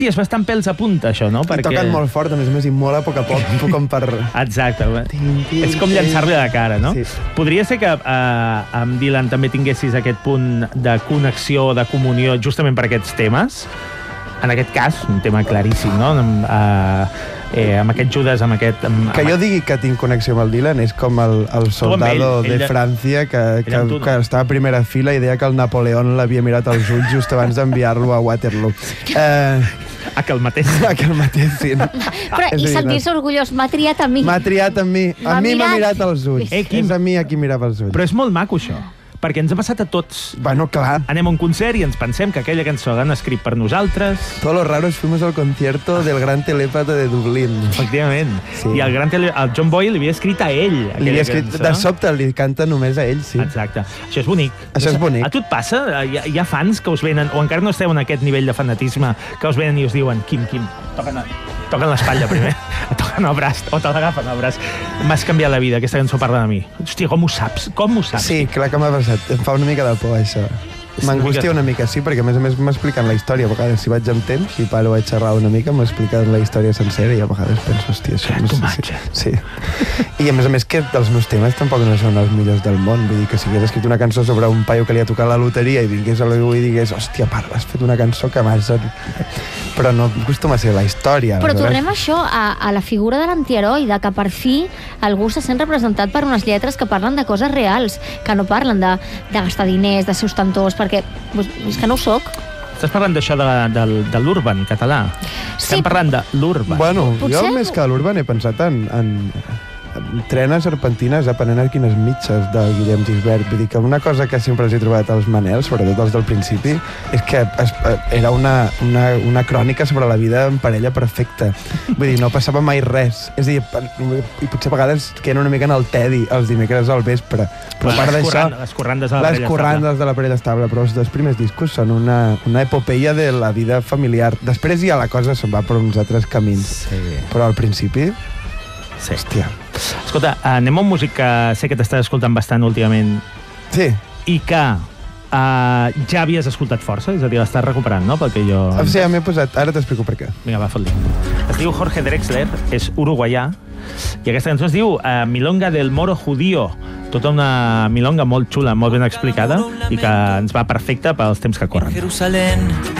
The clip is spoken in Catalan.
I és bastant pèls a punta, això, no? I toquen molt fort, a més, i molt a poc, com per... Exacte. És com llançar-li a la cara, no? Sí. Podria ser que amb Dylan també tinguessis aquest punt de connexió, de comunió, justament per aquests temes. En aquest cas, un tema claríssim, no? Amb aquest Judas, amb aquest... Que jo digui que tinc connexió amb el Dylan és com el soldado de França que estava a primera fila i deia que el Napoleón l'havia mirat als ulls just abans d'enviar-lo a Waterloo. Que el mateix. Que el mateix, sí. Però, i sentir-se orgullós, m'ha triat a mi. M'ha triat a mi. A mi m'ha mirat als ulls. És a mi a qui mirava els ulls. Però és molt maco, això. Perquè ens ha passat a tots. Bueno, clar. Anem a un concert i ens pensem que aquella cançó l'han escrit per nosaltres. Todos los raros fuimos al concierto del gran telèpata de Dublín. Efectivament. Sí. I el John Boyle li havia escrit a ell. Li havia escrit, de sobte li canta només a ell, sí. Exacte. Això és bonic. Això és bonic. A tu et passa? Hi ha fans que us venen, o encara no esteu en aquest nivell de fanatisme, que us venen i us diuen, Quim, toquen l'espatlla primer, toquen el braç, o te l'agafen el braç. M'has canviat la vida, aquesta cançó parla de mi. Hòstia, com ho saps? Com ho saps? Sí, clar que m'ha passat. Em fa una mica de por, això. M'angustia una mica, sí, perquè a més m'expliquen la història. A vegades, si vaig amb temps i paro a xerrar una mica, m'expliquen la història sencera i a vegades penso, hòstia, això no sé. Sí. I a més que els meus temes tampoc no són els millors del món. Vull dir que si hagués escrit una cançó sobre un paio que li ha tocat la loteria i vingués algú i digués, hòstia, has fet una cançó que m'has... Però no acostuma a ser la història. Però tornem a això, a la figura de l'antiheroi, de que per fi algú se sent representat per unes lletres que parlen de coses reals, que no parlen de gastar diners, de ser ostentós, perquè és que no ho soc. Estàs parlant d'això de l'urban català? Sí. Estem parlant de l'urban. Bueno, jo més que l'urban he pensat en trenes serpentines aprenent quines mitges de Guillem Gisbert. Vull dir que una cosa que sempre els he trobat als Manel, sobretot els del principi, és que era una crònica sobre la vida en parella perfecta. Vull dir, no passava mai res. És a dir, i potser a vegades queden una mica en el tedi els dimecres al vespre. Però a part d'això... Les corrandes de la parella estable. Però els dos primers discos són una epopeia de la vida familiar. Després ja la cosa se'n va per uns altres camins. Sí. Però al principi... Sí. Hòstia. Escolta, anem a un músic que sé que t'estàs escoltant bastant últimament. Sí. I que ja havies escoltat força, és a dir, l'estàs recuperant, no? Perquè jo... Sí, m'he posat... Ara t'explico per què. Vinga, va, fot-li. Es diu Jorge Drexler, és uruguaià, i aquesta cançó es diu Milonga del Moro Judío. Tota una milonga molt xula, molt ben explicada, i que ens va perfecta pels temps que corren.